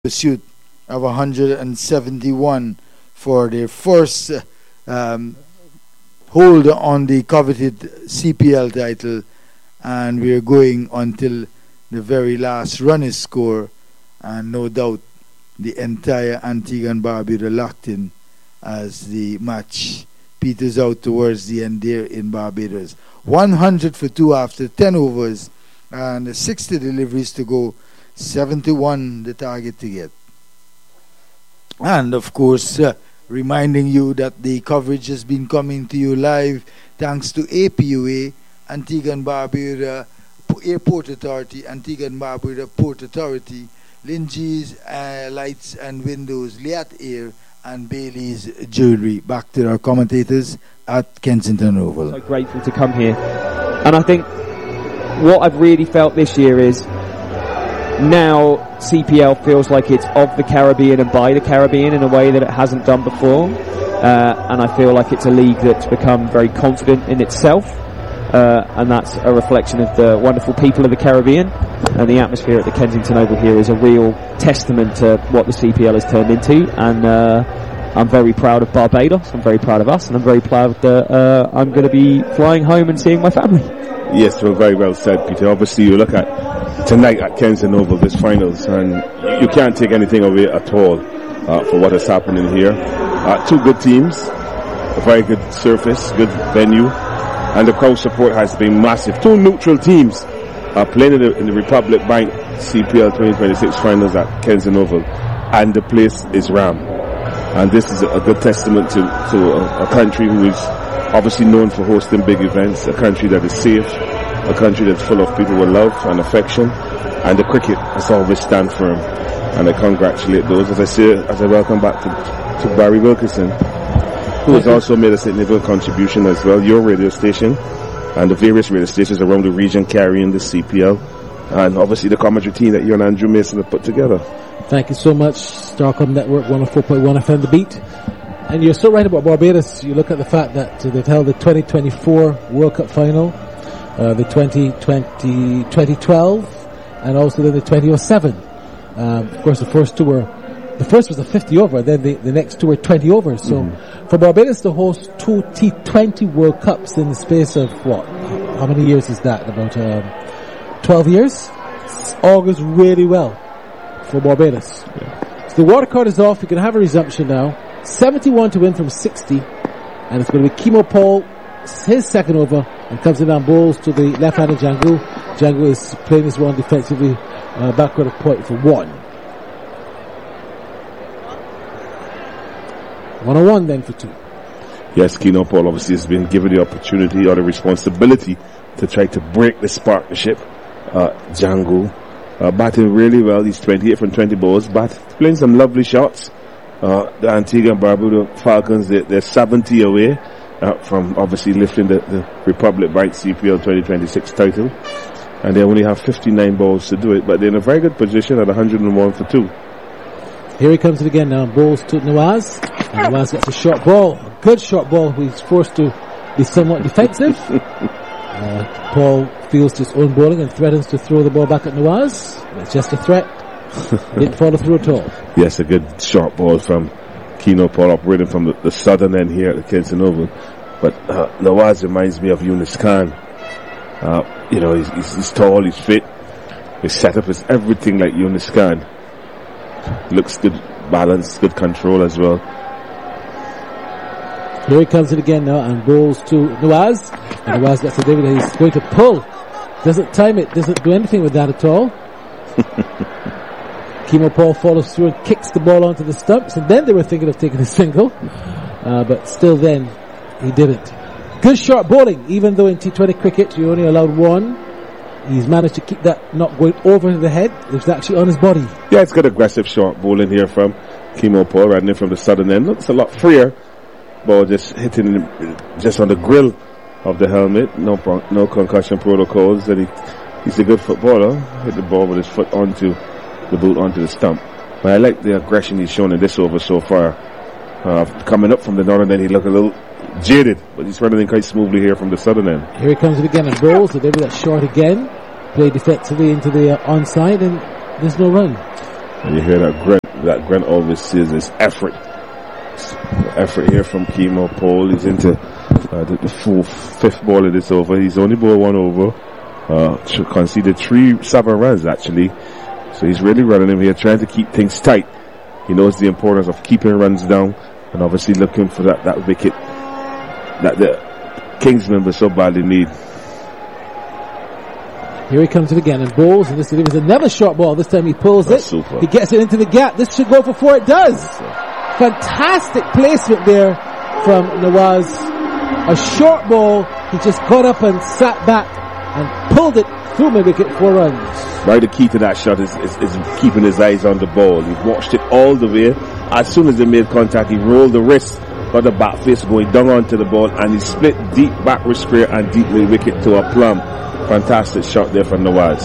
pursuit of 171 for their first hold on the coveted CPL title, and we're going until the very last run is scored, and no doubt the entire Antigua and Barbuda locked in as the match peters out towards the end there in Barbados. 100 for 2 after 10 overs and 60 deliveries to go. 71 the target to get. And of course, reminding you that the coverage has been coming to you live thanks to APUA, Antigua and Barbuda Airport Authority, Antigua and Barbuda Port Authority, Lindsay's Lights and Windows, Liat Air, and Bailey's Jewelry. Back to our commentators at Kensington Oval. So grateful to come here. And I think what I've really felt this year is now CPL feels like it's of the Caribbean and by the Caribbean in a way that it hasn't done before. And I feel like it's a league that's become very confident in itself. And that's a reflection of the wonderful people of the Caribbean. And the atmosphere at the Kensington Oval here is a real testament to what the CPL has turned into. And I'm very proud of Barbados. I'm very proud of us. And I'm very proud that I'm going to be flying home and seeing my family. Yes, well, very well said, Peter. Obviously, you look at tonight at Kensington Oval, this finals, and you can't take anything away at all for what is happening here. Two good teams, a very good surface, good venue, and the crowd support has been massive. Two neutral teams playing in the Republic Bank CPL 2026 finals at Kensington Oval, and the place is rammed. And this is a good testament to a country who is obviously known for hosting big events, a country that is safe, a country that's full of people with love and affection, and the cricket has always stand firm. And I congratulate those, as I welcome back to Barry Wilkinson, who has also made a significant contribution as well, your radio station, and the various radio stations around the region carrying the CPL, and obviously the commentary team that you and Andrew Mason have put together. Thank you so much, Starcom Network 104.1 FM The Beat. And you're so right about Barbados. You look at the fact that they've held the 2024 World Cup final, the 2012, and also then the 2007. Of course, the first was a 50 over, then the next two were 20 overs. So for Barbados to host two T20 World Cups in the space of what? How many years is that? About 12 years? Augurs really well for Barbados. Yeah. So the water card is off. We can have a resumption now. 71 to win from 60, and it's going to be Kimo Paul, his second over, and comes in on balls to the left-handed Django. Django is playing his run defensively, backward of point for 1. 101 then for 2. Yes, Kino Paul obviously has been given the opportunity or the responsibility to try to break this partnership. Django batting really well. He's 28 from 20 balls, playing some lovely shots. The Antigua and Barbuda Falcons, they're 70 away from obviously lifting the Republic Bank CPL 2026 title, and they only have 59 balls to do it, but they're in a very good position at 101 for 2. Here he comes again now. Balls to Nawaz, and Nawaz gets a short ball, a good short ball. He's forced to be somewhat defensive. Paul feels his own bowling and threatens to throw the ball back at Nawaz. It's just a threat. Didn't follow through at all. Yes, a good short ball from Kino Paul operating from the southern end here at the Kensington Oval. But Nawaz reminds me of Yunus Khan. He's tall, he's fit, his setup is everything like Yunus Khan. Looks good, balance, good control as well. Here he comes in again now and bowls to Nawaz. And Nawaz gets a delivery. He's going to pull. Doesn't time it, doesn't do anything with that at all. Kimo Paul follows through and kicks the ball onto the stumps, and then they were thinking of taking a single, but still then he didn't. Good short bowling, even though in T20 cricket you're only allowed 1. He's managed to keep that not going over the head. It was actually on his body. Yeah, it's good aggressive short bowling here from Kimo Paul, riding in from the southern end. Looks a lot freer, ball just hitting just on the grill of the helmet. No concussion protocols. And he's a good footballer. Hit the ball with his foot onto the boot onto the stump. But I like the aggression he's shown in this over so far. Coming up from the northern end, he looked a little jaded, but he's running in quite smoothly here from the southern end. Here he comes again and bowls. So they do that short again. Play defensively into the onside, and there's no run. And you hear that grunt always says this effort here from Kemo Pole. He's into the fifth ball of this over. He's only ball one over. Conceded 7 runs actually. So he's really running him here, trying to keep things tight. He knows the importance of keeping runs down and obviously looking for that wicket that the Kings members so badly need. Here he comes in again and bowls, and this is another short ball. This time he pulls it. Super. He gets it into the gap. This should go for 4. It does. Fantastic placement there from Nawaz. A short ball. He just got up and sat back and pulled it through my wicket, 4 runs. Right, the key to that shot is keeping his eyes on the ball. He watched it all the way. As soon as they made contact, he rolled the wrist, got the back face going down onto the ball, and he split deep backward square and deep mid wicket to a plumb. Fantastic shot there from Nawaz.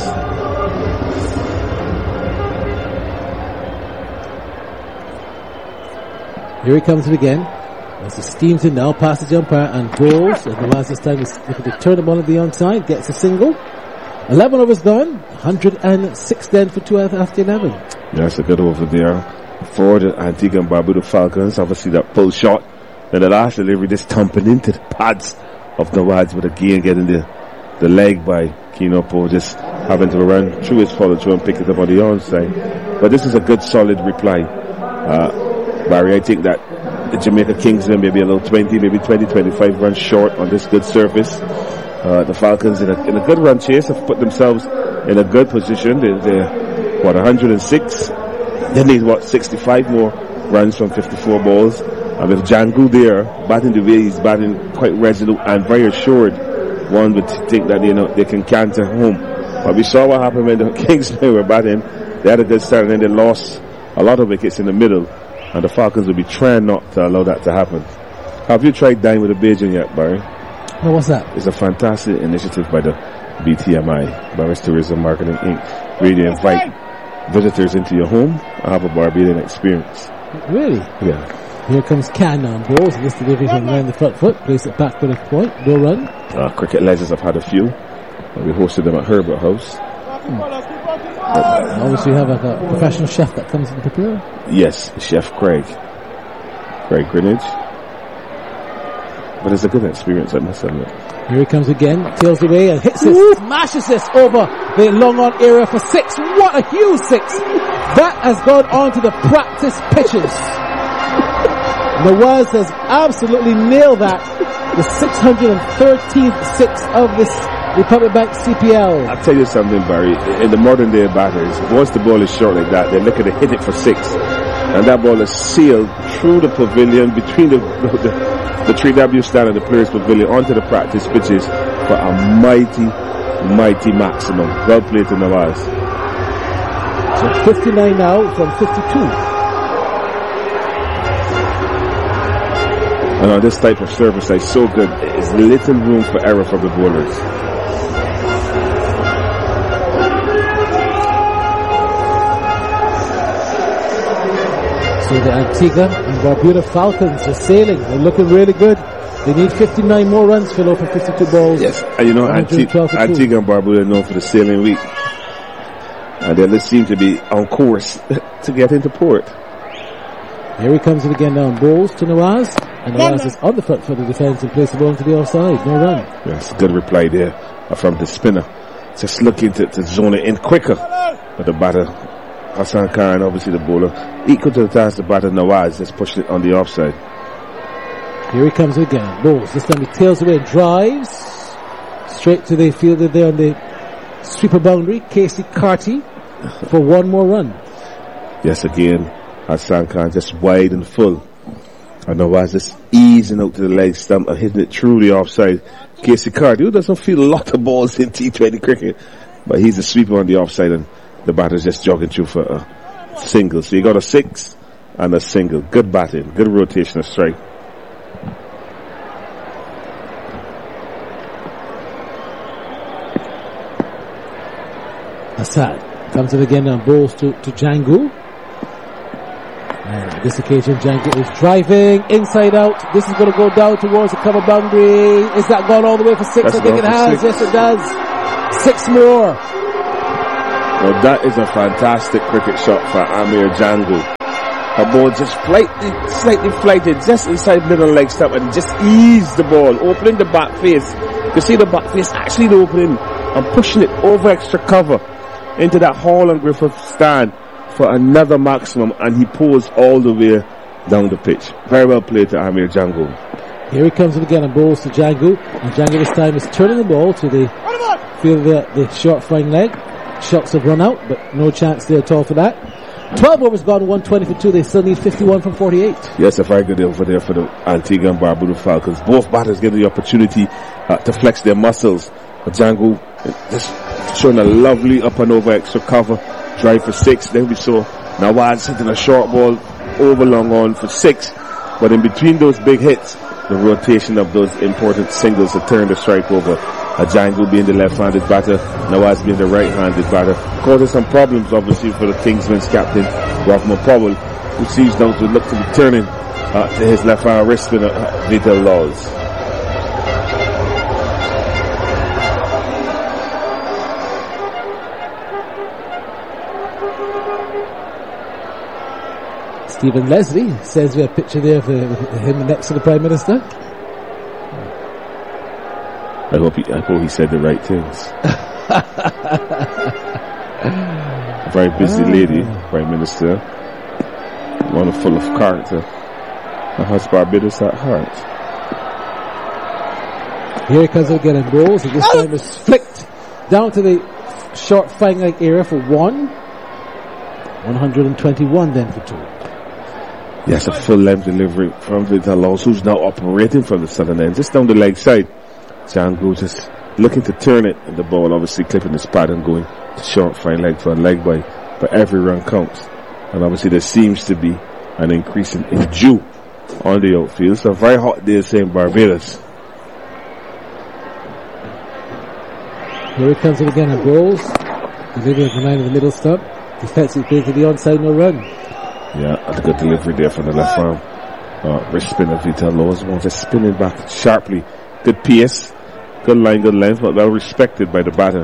Here he comes in again. As he steams in now, past the umpire and bowls. And Nawaz this time is looking to turn the ball on the onside, gets a single. 11 overs gone. 106 then for 2 after 11. Yeah, that's a good over there. For the Antigua and Barbuda Falcons, obviously that pull shot. Then the last delivery just thumping into the pads of Nawaz, but again getting the leg by Kinopo, just having to run through his follow through and pick it up on the onside. But this is a good solid reply. Barry, I think that the Jamaica Kings may be a little 20, maybe 20-25 runs short on this good surface. The Falcons in a good run chase have put themselves in a good position. They're 106. They need 65 more runs from 54 balls. And with Django there batting the way he's batting, quite resolute and very assured, one would think that they can canter home. But we saw what happened when the Kings were batting. They had a good start and then they lost a lot of wickets in the middle, and the Falcons will be trying not to allow that to happen. Have you tried Dine with a Bajan yet, Barry? No, what's that? It's a fantastic initiative by the BTMI, Barris Tourism Marketing Inc. Really invite visitors into your home and have a Barbadian experience. Really? Yeah. Here comes Can on balls. This delivery from around the front foot. Place it back for the point. No run. Cricket Legends have had a few. We hosted them at Herbert House. Obviously you have a professional chef that comes in to prepare. Yes, Chef Craig Greenwich. But it's a good experience, I must admit. Here he comes again, tails away and hits this, smashes this over the long on area for 6. What a huge 6! That has gone on to the practice pitches. Nawaz has absolutely nailed that. The 613th 6 of this Republic Bank CPL. I'll tell you something, Barry. In the modern day batters, once the ball is short like that, they're looking to hit it for 6. And that ball is sailed through the pavilion, between the 3W stand and the players' pavilion, onto the practice pitches for a mighty maximum. Well played to Nawaz. So 59 now from 52. And on this type of service, that's so good. There's little room for error from the bowlers. So the Antigua and Barbuda Falcons are sailing. They're looking really good. They need 59 more runs for 52 balls. Yes, and you know, Antigua and Barbuda are known for the sailing week. And they seem to be on course to get into port. Here he comes in again now on balls to Nawaz. And Nawaz is on the front for the defence and places the ball to the offside. No run. Yes, good reply there from the spinner. Just looking to zone it in quicker. But the batter, Hassan Khan, obviously the bowler, equal to the task, the batter Nawaz just pushed it on the offside. Here he comes again. Balls. This time he tails away and drives straight to the fielder there on the sweeper boundary. Casey Carty for 1 more run. Yes, again, Hassan Khan just wide and full. And Nawaz just easing out to the leg stump and hitting it through the offside. Casey Carty, who doesn't feel a lot of balls in T20 cricket, but he's a sweeper on the offside and the batter's just jogging through for a single. So you got a 6 and a single. Good batting, good rotation of strike. Assad comes in again and balls to Django. And this occasion Django is driving inside out. This is going to go down towards the cover boundary. Is that gone all the way for 6? That's I think it has. 6. Yes, it does. 6 more. Well, that is a fantastic cricket shot for Amir Django. A ball just slightly flighted just inside middle leg stump and just eased the ball, opening the back face. You see the back face actually opening and pushing it over extra cover into that Hall and Griffith stand for another maximum, and he pulls all the way down the pitch. Very well played to Amir Django. Here he comes again and bowls to Django, and Django this time is turning the ball to the field the short flying leg. Shots have run out, but no chance there at all for that. 12 overs gone, 120 for 2. They still need 51 from 48. Yes, a very good over there for the Antigua and Barbuda Falcons. Both batters get the opportunity to flex their muscles. But Django just showing a lovely up and over extra cover drive for 6. Then we saw Nawaz hitting a short ball over long on for 6. But in between those big hits, the rotation of those important singles to turn the strike over. Django being the left-handed batter, Nawaz being the right-handed batter, causing some problems obviously for the Kingsmen's captain, Rovman Powell, who seems now to look to be turning to his left-hand wrist spinner, Vital Laws. Stephen Leslie says we have a picture there of him next to the Prime Minister. I hope he said the right things. A very busy lady, Prime Minister. One full of character. And has Barbados at heart. Here he comes again and bowls, and this time is flicked down to the short fine leg area for 1. 121 then for 2. Yes, a full length delivery from Vital Laws, who's now operating from the southern end, just down the leg side. Django just looking to turn it, and the ball obviously clipping his pad and going to short fine leg for a leg by, but every run counts. And obviously there seems to be an increase in dew on the outfield. It's a very hot day, in Barbados. Here he comes in again and bowls. Delivery at the line of the middle stump. Defensive play to the onside, no run. Yeah, a good delivery there from the left arm. Wrist spinner Vital Laws, just spinning back sharply. Good pace, good line, good length, but well respected by the batter.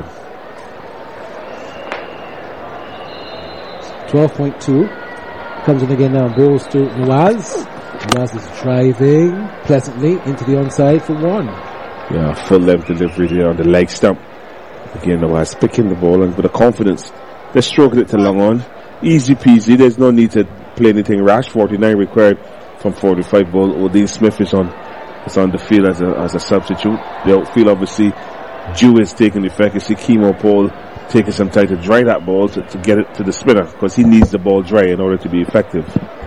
12.2. Comes in again now and bowls to Nawaz. Nawaz is driving pleasantly into the onside for 1. Yeah, full length delivery there on the leg stump. Again, Nawaz picking the ball and with a confidence. They're stroking it to long on. Easy peasy, there's no need to play anything rash. 49 required from 45 ball. Odin Smith is on the field as a substitute. The outfield obviously dew is taking effect. You see Kemo Paul taking some time to dry that ball to get it to the spinner, because he needs the ball dry in order to be effective.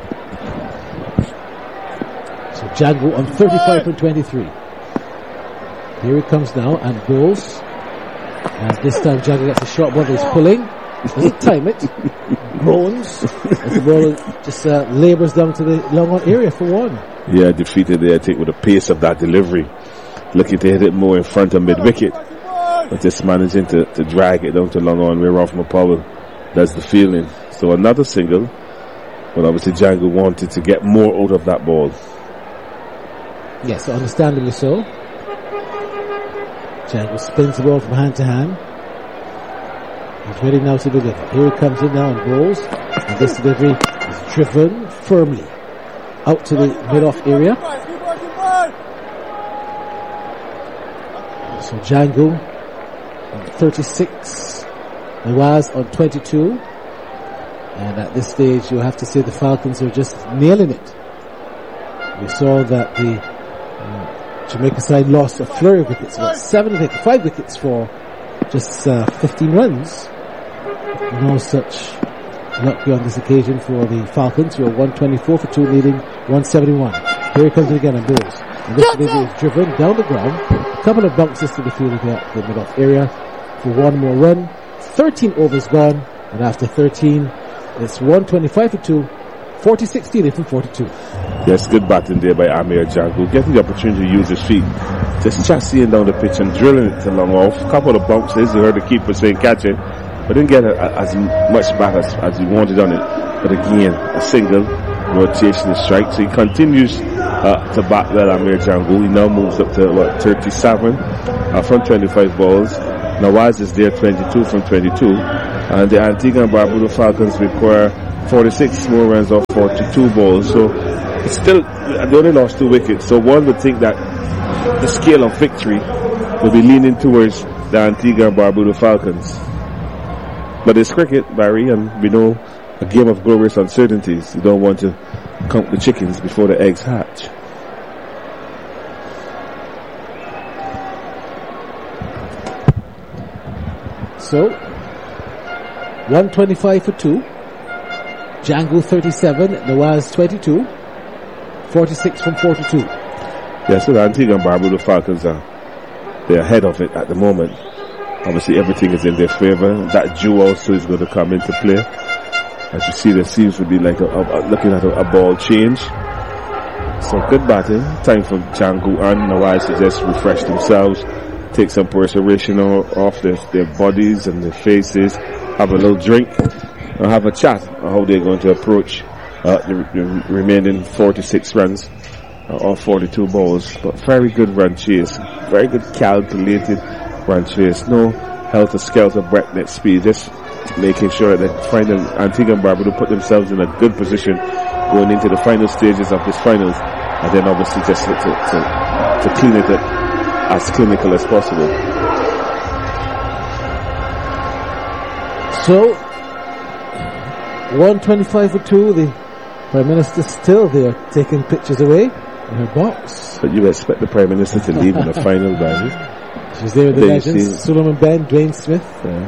So Django on 35 from 23. Here he comes now and bowls. And this time Django gets a short ball. He's pulling. Doesn't time it. Groans as the ball just labours down to the long on area for 1. Yeah, defeated there, I think, with the pace of that delivery. Looking to hit it more in front of mid-wicket. But just managing to drag it down to long on where Rovman Powell does the fielding. So another single. But obviously Django wanted to get more out of that ball. Yes, understandably so. Django spins the ball from hand to hand. He's ready now to deliver. Here he comes in now and bowls. And this delivery is driven firmly out to the mid-off area. So Django on 36. Nawaz on 22. And at this stage you have to say the Falcons are just nailing it. We saw that the Jamaica side lost a flurry of wickets, about 5 wickets for just 15 runs. No such luck on this occasion for the Falcons, who are 124 for 2, leading 171. Here he comes again and bowls. And this delivery is driven down the ground. A couple of bounces to the field at the mid-off area for 1 more run. 13 overs gone, and after 13, it's 125 for 2. 46 stealing from 42. Yes, good batting there by Amir Django, getting the opportunity to use his feet, just chassis down the pitch and drilling it to long off. A couple of bounces, you heard the keeper saying catch it, but didn't get as much back as he wanted on it. But again, a single rotation strike, so he continues to bat well. Amir Django, he now moves up to 37 from 25 balls. Nawaz is there 22 from 22. And the Antigua and Barbuda Falcons require 46 more runs off 42 balls. So it's still, they only lost 2 wickets. So one would think that the scale of victory will be leaning towards the Antigua and Barbuda Falcons. But it's cricket, Barry, and we know a game of glorious uncertainties. You don't want to count the chickens before the eggs hatch. So 125 for 2. Django 37, Nawaz 22. 46 from 42. Yeah, so the Antigua and Barbuda Falcons they're ahead of it at the moment. Obviously everything is in their favor. That duo also is going to come into play. As you see, there seems to be like looking at a ball change. So good batting. Time for Django and Nawaz to just refresh themselves, take some perspiration off their bodies and their faces, have a little drink, and have a chat on how they're going to approach the remaining 46 runs or 42 balls. But very good run chase, very good calculated run chase. No helter-skelter breakneck speed, just making sure that they find Antigua and Barbuda put themselves in a good position going into the final stages of this finals, and then obviously just to clean it up as clinical as possible. So 125 for 2. The Prime Minister still there taking pictures away in her box. But you expect the Prime Minister to leave in the final, Barry? She's there with the legends, Suleiman Ben, Dwayne Smith.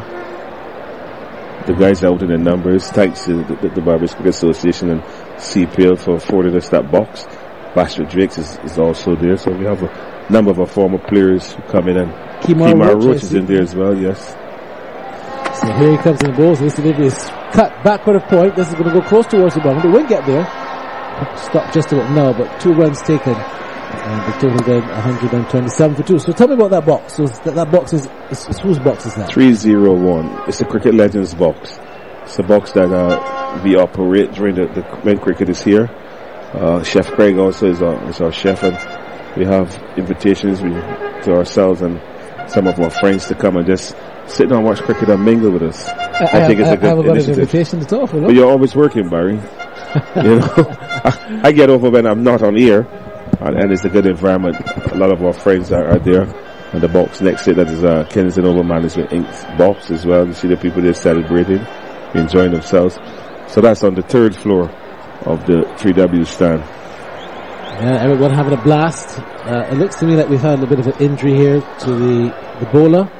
The guys out in the numbers. Thanks to the Barbados Cricket Association and CPL for affording us that box. Bashford Drakes is also there. So we have a number of our former players who come in, and Kemar Roach is in there as well, yes. So here he comes in the balls. This delivery is cut backward of point. This is going to go close towards the ball. They won't get there. Stop just about now, but 2 runs taken. And the total then 127 for 2. So tell me about that box. So that box is whose box is that? 301. It's a Cricket Legends box. It's a box that we operate during when cricket is here. Chef Craig also is our chef, and we have invitations to ourselves and some of our friends to come and just sit down and watch cricket and mingle with us. I think it's a good initiative. Invitation at all, but you're always working, Barry. You know, I get over when I'm not on air. And it's a good environment. A lot of our friends are there. And the box next to it, that is Kensington Oval Management Inc.'s box as well. You see the people there celebrating, enjoying themselves. So that's on the 3rd floor of the 3W stand. Yeah, everyone having a blast. It looks to me like we've had a bit of an injury here to the bowler.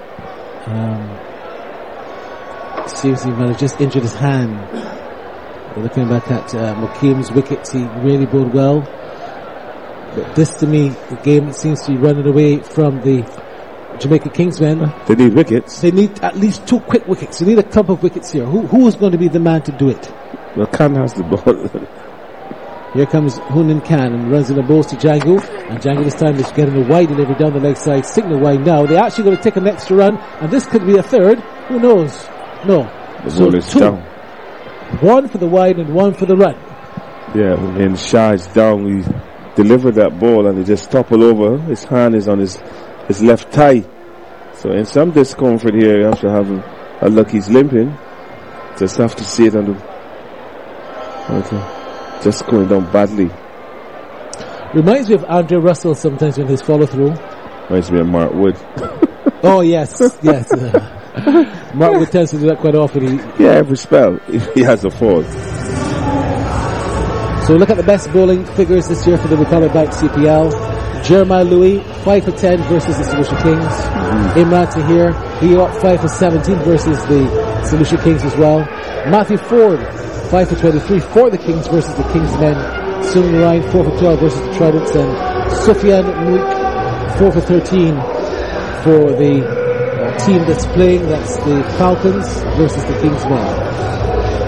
Seems he might have just injured his hand. We're looking back at Mokeem's wickets. He really bowled well. But this, to me, the game seems to be running away from the Jamaica Kingsmen. They need wickets. They need at least 2 quick wickets. They need a couple of wickets here. Who is going to be the man to do it? Well, Khan has the ball. Here comes Hunan Khan and runs in the balls to Django. And Django this time is getting a wide delivery down the leg side. Signal wide now. They're actually going to take an extra run. And this could be a 3rd. Who knows? No. The ball is 2. down. 1 for the wide and 1 for the run. Yeah, when Shah is down, we delivered that ball and he just toppled over. His hand is on his left thigh. So in some discomfort here, you have to have a look. He's limping. Just have to see it on the... Okay. Just going down badly. Reminds me of Andre Russell sometimes when his follow through. Reminds me of Mark Wood. Oh yes, yes. Mark Wood tends to do that quite often. Every spell he has a fall. So look at the best bowling figures this year for the Republic Bank CPL. Jeremiah Louis, 5 for 10 versus the St. Lucia Kings. Imran Tahir, he got 5 for 17 versus the St. Lucia Kings as well. Matthew Ford, 5 for 23 for the Kings versus the Kingsmen. Sunil Ryan, 4 for 12 versus the Tridents. And Sufyan Mouk, 4 for 13 for the team that's playing. That's the Falcons versus the Kingsmen.